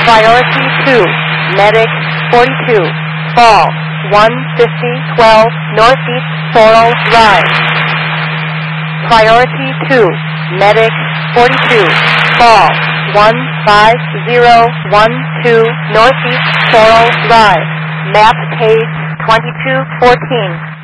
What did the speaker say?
Priority 2, Medic 42, fall 150-12 Northeast Sorrel Drive. Priority 2, Medic 42, fall 15012 Northeast Sorrel Drive. Map page 2214.